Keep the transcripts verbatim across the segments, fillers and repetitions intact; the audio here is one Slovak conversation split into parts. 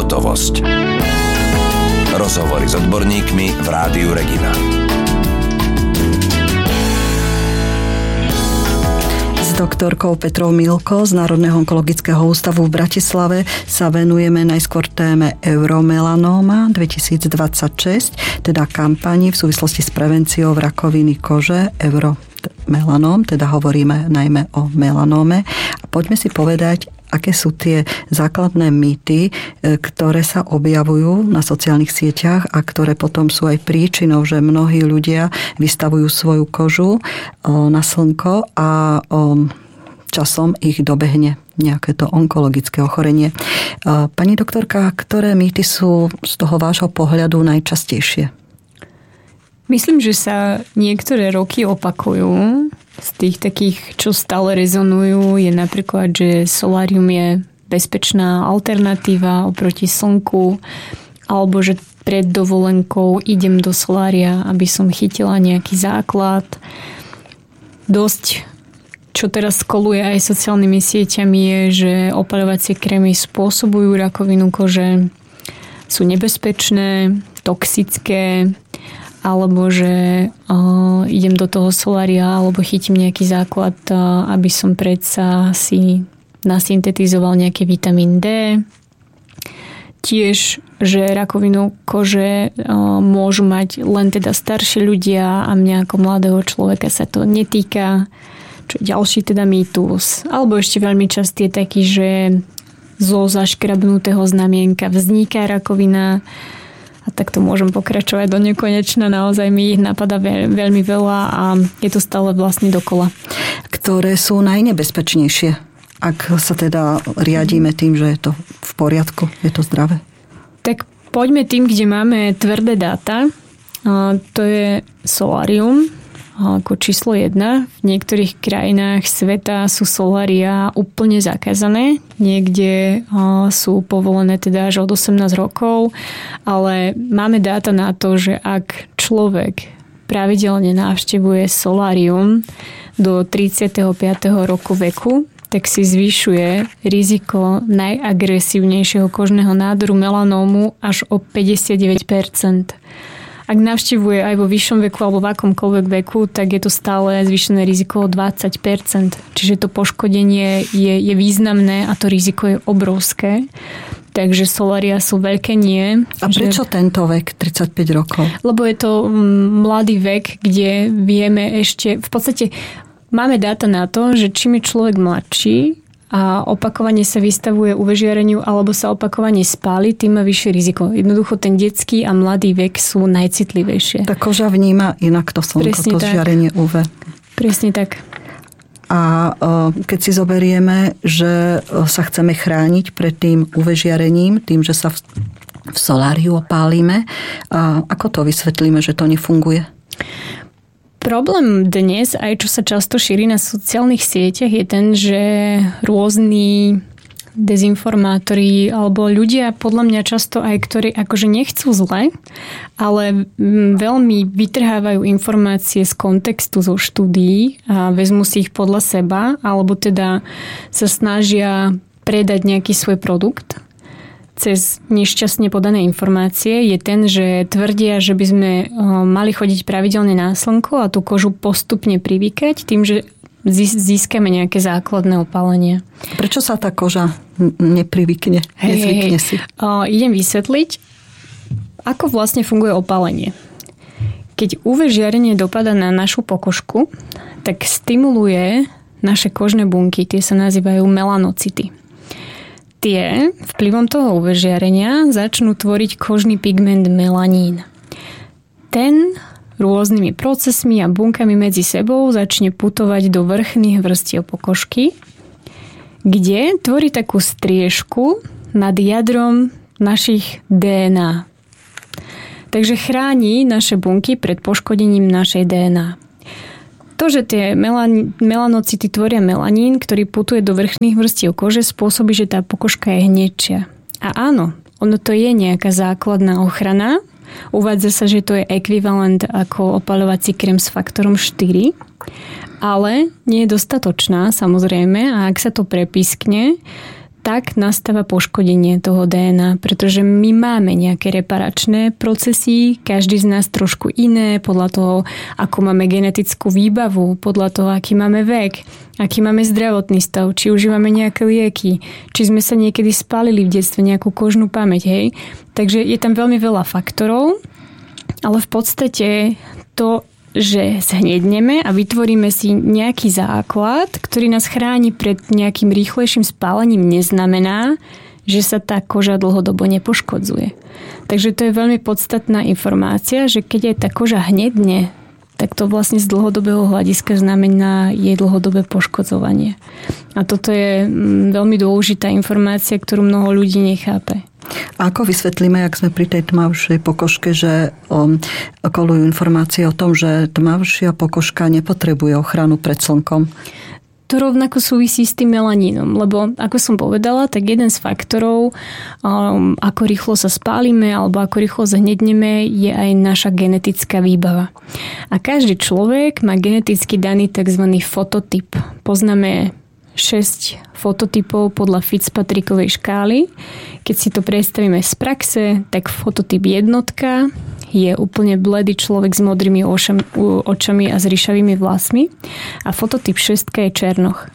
Pohotovosť. Rozhovory s odborníkmi v Rádiu Regina. S doktorkou Petrou Milko z Národného onkologického ústavu v Bratislave sa venujeme najskôr téme euromelanóma dvetisícdvadsaťšesť, teda kampani v súvislosti s prevenciou rakoviny kože euromelanóm, teda hovoríme najmä o melanóme. A poďme si povedať, aké sú tie základné mýty, ktoré sa objavujú na sociálnych sieťach a ktoré potom sú aj príčinou, že mnohí ľudia vystavujú svoju kožu na slnko a časom ich dobehne nejaké to onkologické ochorenie. Pani doktorka, ktoré mýty sú z toho vášho pohľadu najčastejšie? Myslím, že sa niektoré roky opakujú. Z tých takých, čo stále rezonujú, je napríklad, že solárium je bezpečná alternatíva oproti slnku, alebo že pred dovolenkou idem do solária, aby som chytila nejaký základ. Dosť, čo teraz koluje aj sociálnymi sieťami, je, že opaľovacie krémy spôsobujú rakovinu kože, sú nebezpečné, toxické, alebo že uh, idem do toho solária alebo chytím nejaký základ, uh, aby som predsa si nasyntetizoval nejaký vitamín D. Tiež, že rakovinu kože uh, môžu mať len teda starší ľudia a mňa ako mladého človeka sa to netýka. Čo ďalší teda mýtus. Alebo ešte veľmi častý je taký, že zo zaškrabnutého znamienka vzniká rakovina. A tak to môžem pokračovať do nekonečna. Naozaj mi ich napadá veľ, veľmi veľa a je to stále vlastne dokola. Ktoré sú najnebezpečnejšie, ak sa teda riadíme tým, že je to v poriadku, je to zdravé? Tak poďme tým, kde máme tvrdé dáta. A to je solárium ako číslo jedna. V niektorých krajinách sveta sú solária úplne zakázané. Niekde sú povolené teda až od osemnásť rokov, ale máme dáta na to, že ak človek pravidelne navštevuje solárium do tridsiateho piateho roku veku, tak si zvyšuje riziko najagresívnejšieho kožného nádoru melanómu až o päťdesiatdeväť percent. Ak navštevuje aj vo vyššom veku alebo v akomkoľvek veku, tak je to stále zvýšené riziko o dvadsať percent. Čiže to poškodenie je, je významné a to riziko je obrovské. Takže solária sú veľké nie. A prečo že... tento vek, tridsaťpäť rokov? Lebo je to mladý vek, kde vieme ešte, v podstate máme dáta na to, že čím je človek mladší, a opakovane sa vystavuje ú vé žiareniu alebo sa opakovane spáli, tým má vyššie riziko. Jednoducho ten detský a mladý vek sú najcitlivejšie. Tá koža vníma inak to slnko, Presne to tak. Žiarenie ú vé. Presne tak. A keď si zoberieme, že sa chceme chrániť pred tým ú vé žiarením, tým, že sa v, v soláriu opálime, ako to vysvetlíme, že to nefunguje? Problém dnes, aj čo sa často šíri na sociálnych sieťach, je ten, že rôzni dezinformátori alebo ľudia, podľa mňa často aj, ktorí akože nechcú zle, ale veľmi vytrhávajú informácie z kontextu, zo štúdií a vezmú si ich podľa seba, alebo teda sa snažia predať nejaký svoj produkt cez nešťastne podané informácie, je ten, že tvrdia, že by sme mali chodiť pravidelne na slnko a tú kožu postupne privykať tým, že získame nejaké základné opálenie. Prečo sa tá koža neprivykne? Hej, Nezvykne si? O, idem vysvetliť, ako vlastne funguje opálenie. Keď ú vé žiarenie dopadá na našu pokožku, tak stimuluje naše kožné bunky, tie sa nazývajú melanocity. Tie vplyvom toho ú vé žiarenia začnú tvoriť kožný pigment melanín. Ten rôznymi procesmi a bunkami medzi sebou začne putovať do vrchných vrstiev pokožky, kde tvorí takú striežku nad jadrom našich dé en á. Takže chráni naše bunky pred poškodením našej dé en á. To, že tie melan- melanocity tvoria melanín, ktorý putuje do vrchných vrstiev kože, spôsobí, že tá pokožka je hnedšia. A áno, ono to je nejaká základná ochrana. Uvádza sa, že to je ekvivalent ako opaľovací krém s faktorom štyri, ale nie je dostatočná, samozrejme, a ak sa to prepískne, tak nastáva poškodenie toho dé en á, pretože my máme nejaké reparačné procesy, každý z nás trošku iné, podľa toho, ako máme genetickú výbavu, podľa toho, aký máme vek, aký máme zdravotný stav, či užívame nejaké lieky, či sme sa niekedy spálili v detstve nejakú kožnú pamäť, hej. Takže je tam veľmi veľa faktorov, ale v podstate to, že zhnedneme a vytvoríme si nejaký základ, ktorý nás chráni pred nejakým rýchlejším spálením, neznamená, že sa tá koža dlhodobo nepoškodzuje. Takže to je veľmi podstatná informácia, že keď aj tá koža hnedne, tak to vlastne z dlhodobého hľadiska znamená jej dlhodobé poškodzovanie. A toto je veľmi dôležitá informácia, ktorú mnoho ľudí nechápe. A ako vysvetlíme, ak sme pri tej tmavšej pokožke, že um, kolujú informácie o tom, že tmavšia pokožka nepotrebuje ochranu pred slnkom? To rovnako súvisí s tým melanínom, lebo ako som povedala, tak jeden z faktorov, um, ako rýchlo sa spálime alebo ako rýchlo zahnedneme, je aj naša genetická výbava. A každý človek má geneticky daný tzv. Fototyp. Poznáme šesť fototypov podľa Fitzpatrickovej škály. Keď si to predstavíme z praxe, tak fototyp jednotka je úplne bledý človek s modrými očami, očami a s ryšavými vlasmi a fototyp šestka je černoch.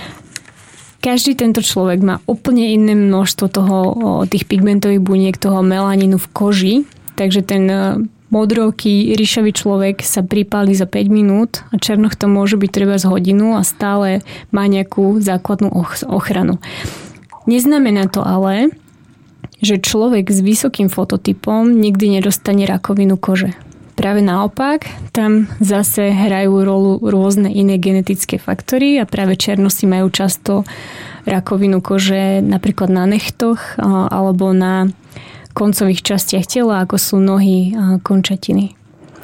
Každý tento človek má úplne iné množstvo toho, tých pigmentových buniek, toho melanínu v koži, takže ten modrovký, ryšavý človek sa pripáli za päť minút a černoch to môže byť treba z hodinu a stále má nejakú základnú ochranu. Neznamená to ale, že človek s vysokým fototypom nikdy nedostane rakovinu kože. Práve naopak, tam zase hrajú rolu rôzne iné genetické faktory a práve černosi majú často rakovinu kože napríklad na nechtoch alebo na koncových častiach tela, ako sú nohy a končatiny.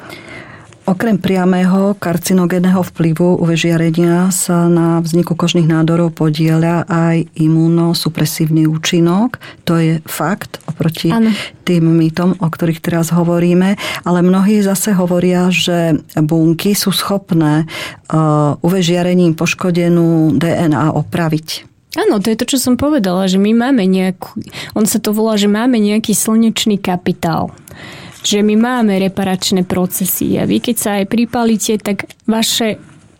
Okrem priamého karcinogénneho vplyvu ú vé žiarenia sa na vzniku kožných nádorov podieľa aj imunosupresívny účinok. To je fakt oproti ano. Tým mýtom, o ktorých teraz hovoríme. Ale mnohí zase hovoria, že bunky sú schopné ú vé žiarením poškodenú dé en á opraviť. Áno, to je to, čo som povedala, že my máme nejakú, on sa to volá, že máme nejaký slnečný kapitál. Že my máme reparačné procesy a vy keď sa aj pripálite, tak vaše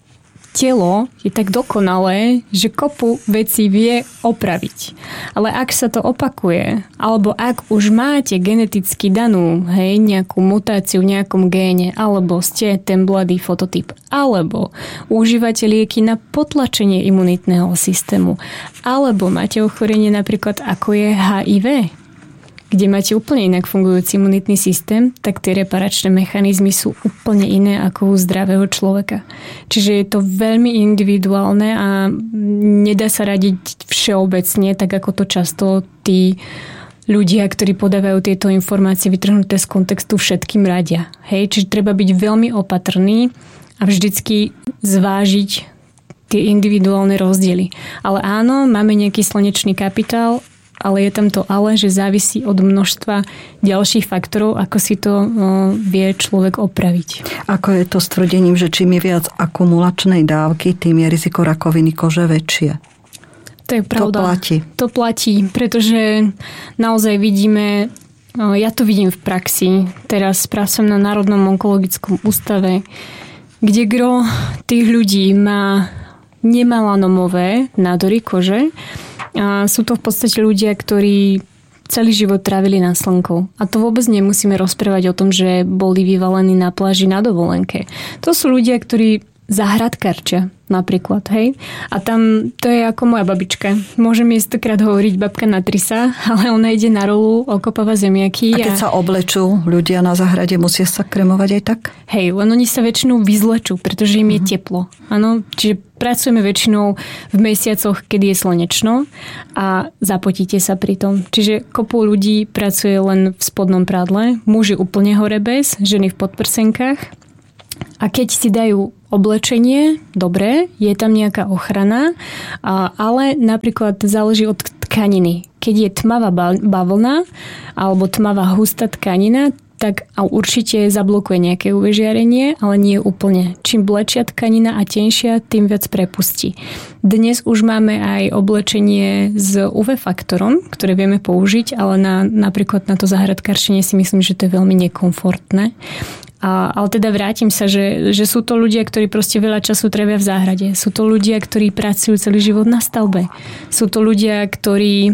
telo je tak dokonalé, že kopu vecí vie opraviť. Ale ak sa to opakuje, alebo ak už máte geneticky danú, hej, nejakú mutáciu v nejakom géne, alebo ste ten bladý fototyp, alebo užívate lieky na potlačenie imunitného systému, alebo máte ochorenie napríklad ako je há í vé, kde máte úplne inak fungujúci imunitný systém, tak tie reparačné mechanizmy sú úplne iné ako u zdravého človeka. Čiže je to veľmi individuálne a nedá sa radiť všeobecne, tak ako to často tí ľudia, ktorí podávajú tieto informácie vytrhnuté z kontextu, všetkým radia. Hej, čiže treba byť veľmi opatrný a vždycky zvážiť tie individuálne rozdiely. Ale áno, máme nejaký slnečný kapitál, ale je tam to ale, že závisí od množstva ďalších faktorov, ako si to vie človek opraviť. Ako je to s tvrdením, že čím je viac akumulačnej dávky, tým je riziko rakoviny kože väčšie? To je pravda. To platí. To platí, pretože naozaj vidíme, ja to vidím v praxi. Teraz pracujem na Národnom onkologickom ústave, kde gro tých ľudí má nemelanomové nádory kože. A sú to v podstate ľudia, ktorí celý život trávili na slnku. A to vôbec nemusíme rozprávať o tom, že boli vyvalení na pláži na dovolenke. To sú ľudia, ktorí záhradkarčia napríklad, hej. A tam to je ako moja babička. Môžem jej stokrát hovoriť babka na trisa, ale ona ide na rolu, okopáva zemiaky. A keď a... sa oblečú ľudia na záhrade, musia sa kremovať aj tak? Hej, len oni sa väčšinou vyzlečú, pretože im je uh-huh. teplo. Áno, čiže pracujeme väčšinou v mesiacoch, kedy je slnečno a zapotíte sa pri tom. Čiže kopu ľudí pracuje len v spodnom prádle, muži úplne hore bez, ženy v podprsenkách. A keď si dajú oblečenie, dobre, je tam nejaká ochrana, ale napríklad záleží od tkaniny. Keď je tmavá bavlna alebo tmavá hustá tkanina, tak a určite zablokuje nejaké ú vé žiarenie, ale nie úplne. Čím blečia tkanina a tenšia, tým viac prepustí. Dnes už máme aj oblečenie s ú vé faktorom, ktoré vieme použiť, ale na, napríklad na to záhradkárčenie si myslím, že to je veľmi nekomfortné. A, ale teda vrátim sa, že, že sú to ľudia, ktorí proste veľa času trávia v záhrade. Sú to ľudia, ktorí pracujú celý život na stavbe. Sú to ľudia, ktorí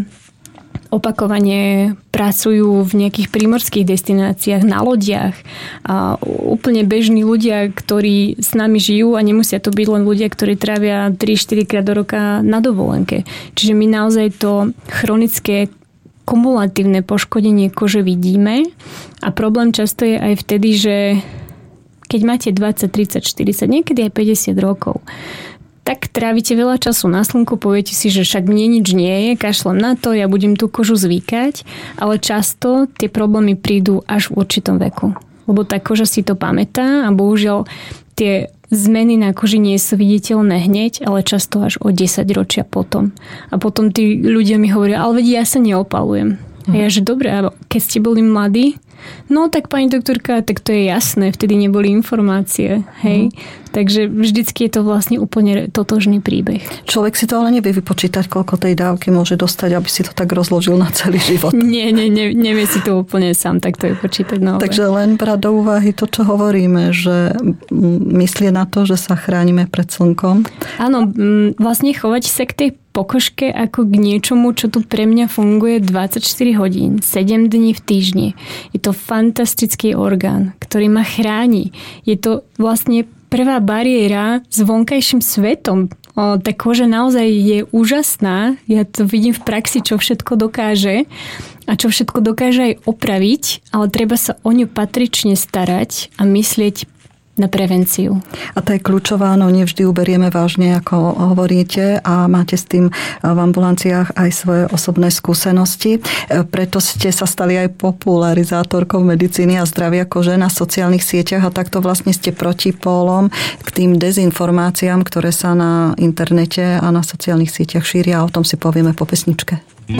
opakovane pracujú v nejakých prímorských destináciách, na lodiach. A úplne bežní ľudia, ktorí s nami žijú a nemusia to byť len ľudia, ktorí trávia tri štyri krát do roka na dovolenke. Čiže my naozaj to chronické kumulatívne poškodenie kože vidíme a problém často je aj vtedy, že keď máte dvadsať, tridsať, štyridsať, niekedy aj päťdesiat rokov, tak trávite veľa času na slnku, poviete si, že však mne nič nie je, kašlem na to, ja budem tú kožu zvykať, ale často tie problémy prídu až v určitom veku. Lebo tá koža si to pamätá a bohužiaľ tie zmeny na koži nie sú viditeľné hneď, ale často až o desať ročia potom. A potom tí ľudia mi hovoria, ale veď ja sa neopalujem. A ja, že dobre, keď ste boli mladí, no tak pani doktorka, tak to je jasné, vtedy neboli informácie, hej. Mm. Takže vždycky je to vlastne úplne totožný príbeh. Človek si to ale nevie vypočítať, koľko tej dávky môže dostať, aby si to tak rozložil na celý život. Nie, nie, nie nevie si to úplne sám takto vypočítať. No, takže len brať do úvahy to, čo hovoríme, že myslie na to, že sa chránime pred slnkom. Áno, vlastne chovať sa k tej pokožke ako k niečomu, čo tu pre mňa funguje dvadsaťštyri hodín, sedem dní v týždni. Je to fantastický orgán, ktorý ma chráni. Je to vlastne prvá bariéra s vonkajším svetom. O, tá koža naozaj je úžasná. Ja to vidím v praxi, čo všetko dokáže a čo všetko dokáže aj opraviť, ale treba sa o ňu patrične starať a myslieť na prevenciu. A to je kľúčová, no nevždy uberieme vážne, ako hovoríte, a máte s tým v ambulanciách aj svoje osobné skúsenosti. Preto ste sa stali aj popularizátorkou medicíny a zdravia kože na sociálnych sieťach a takto vlastne ste protipólom k tým dezinformáciám, ktoré sa na internete a na sociálnych sieťach šíria. O tom si povieme po pesničke.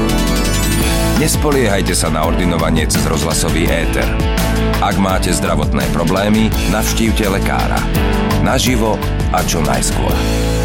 Nespoliehajte sa na ordinovanie cez rozhlasový éter. Ak máte zdravotné problémy, navštívte lekára. Naživo a čo najskôr.